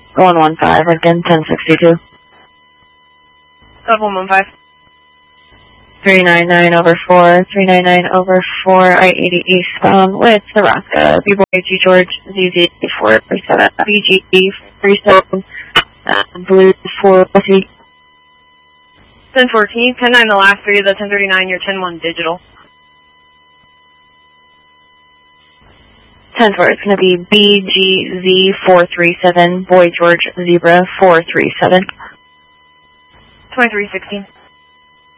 115 again, 1062. Sub 115. 399 over 4, 399 over 4, I-80 eastbound with Nebraska, B-Boy G George, ZZ 437, BG 37, Blue 450. 1014, 109 the last three of the 1039, you're 101 digital. 10-4, it's going to be BGZ 437, Boy George Zebra 437. 2316.